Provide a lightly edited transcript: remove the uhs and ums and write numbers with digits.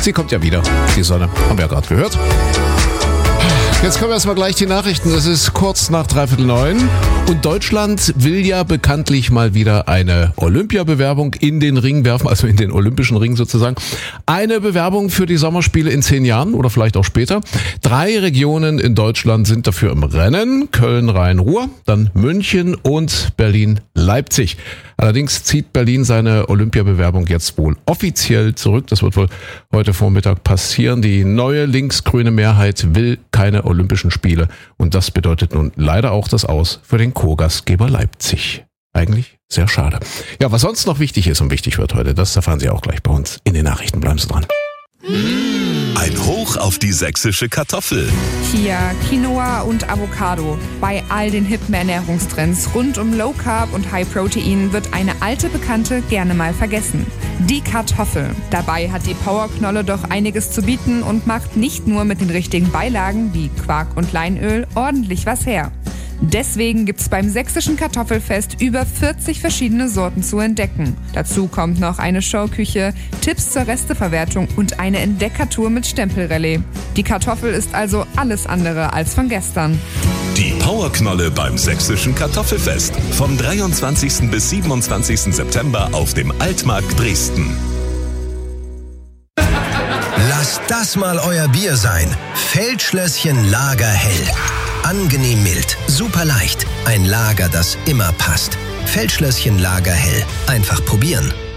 Sie kommt ja wieder, die Sonne, haben wir ja gerade gehört. Jetzt kommen erstmal gleich die Nachrichten. Es ist kurz nach 8:45 und Deutschland will ja bekanntlich mal wieder eine Olympiabewerbung in den Ring werfen, also in den olympischen Ring sozusagen. Eine Bewerbung für die Sommerspiele in 10 Jahren oder vielleicht auch später. 3 Regionen in Deutschland sind dafür im Rennen. Köln, Rhein-Ruhr, dann München und Berlin-Leipzig. Allerdings zieht Berlin seine Olympiabewerbung jetzt wohl offiziell zurück. Das wird wohl heute Vormittag passieren. Die neue linksgrüne Mehrheit will keine Olympischen Spiele. Und das bedeutet nun leider auch das Aus für den Co-Gastgeber Leipzig. Eigentlich sehr schade. Ja, was sonst noch wichtig ist und wichtig wird heute, das erfahren Sie auch gleich bei uns in den Nachrichten. Bleiben Sie dran. Ein Hoch auf die sächsische Kartoffel. Chia, Quinoa und Avocado. Bei all den hippen Ernährungstrends rund um Low Carb und High Protein wird eine alte Bekannte gerne mal vergessen. Die Kartoffel. Dabei hat die Powerknolle doch einiges zu bieten und macht nicht nur mit den richtigen Beilagen wie Quark und Leinöl ordentlich was her. Deswegen gibt's beim sächsischen Kartoffelfest über 40 verschiedene Sorten zu entdecken. Dazu kommt noch eine Showküche, Tipps zur Resteverwertung und eine Entdeckertour mit Stempelrallye. Die Kartoffel ist also alles andere als von gestern. Die Powerknolle beim sächsischen Kartoffelfest. Vom 23. bis 27. September auf dem Altmarkt Dresden. Lasst das mal euer Bier sein. Feldschlösschen Lagerhell. Angenehm mild, super leicht. Ein Lager, das immer passt. Feldschlösschen Lagerhell. Einfach probieren.